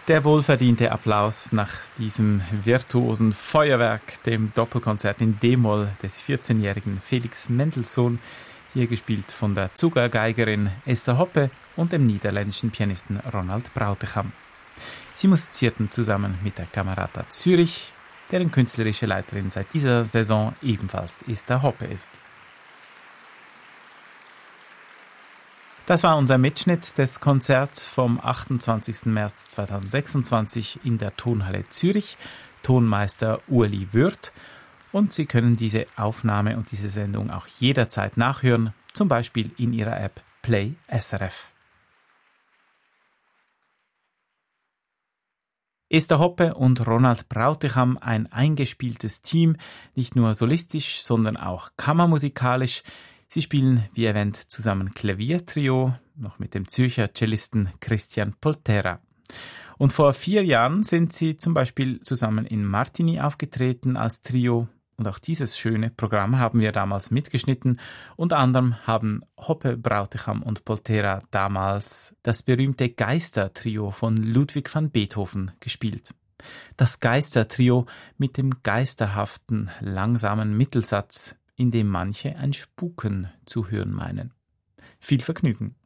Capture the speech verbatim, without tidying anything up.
Der wohlverdiente Applaus nach diesem virtuosen Feuerwerk, dem Doppelkonzert in D-Moll des vierzehnjährigen Felix Mendelssohn, hier gespielt von der Zuckergeigerin Esther Hoppe und dem niederländischen Pianisten Ronald Brautecham. Sie musizierten zusammen mit der Camerata Zürich, deren künstlerische Leiterin seit dieser Saison ebenfalls Esther Hoppe ist. Das war unser Mitschnitt des Konzerts vom achtundzwanzigsten März zweitausendsechsundzwanzig in der Tonhalle Zürich, Tonmeister Ueli Würth. Und Sie können diese Aufnahme und diese Sendung auch jederzeit nachhören, zum Beispiel in Ihrer App Play S R F. Esther Hoppe und Ronald Brautecham, ein eingespieltes Team, nicht nur solistisch, sondern auch kammermusikalisch. Sie spielen, wie erwähnt, zusammen Klaviertrio, noch mit dem Zürcher Cellisten Christian Poltera. Und vor vier Jahren sind sie zum Beispiel zusammen in Martigny aufgetreten als Trio. Und auch dieses schöne Programm haben wir damals mitgeschnitten. Unter anderem haben Hoppe, Brautecham und Poltera damals das berühmte Geistertrio von Ludwig van Beethoven gespielt. Das Geistertrio mit dem geisterhaften, langsamen Mittelsatz, in dem manche ein Spuken zu hören meinen. Viel Vergnügen!